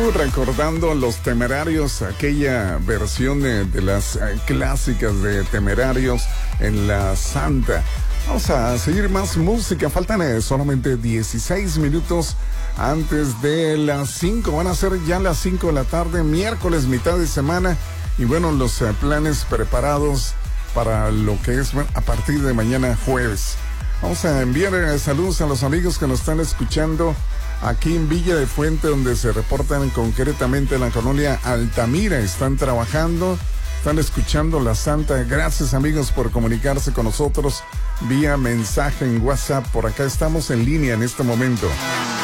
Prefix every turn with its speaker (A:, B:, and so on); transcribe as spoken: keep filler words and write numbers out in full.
A: Seguimos recordando Los Temerarios, aquella versión de, de las eh, clásicas de Temerarios en la Santa. Vamos a seguir más música, faltan eh, solamente dieciséis minutos antes de las cinco, van a ser ya las cinco de la tarde, miércoles, mitad de semana, y bueno, los eh, planes preparados para lo que es bueno, a partir de mañana jueves. Vamos a enviar eh, saludos a los amigos que nos están escuchando aquí en Villa de Fuente, donde se reportan concretamente en la colonia Altamira. Están trabajando, están escuchando la Santa. Gracias, amigos, por comunicarse con nosotros vía mensaje en WhatsApp. Por acá estamos en línea en este momento.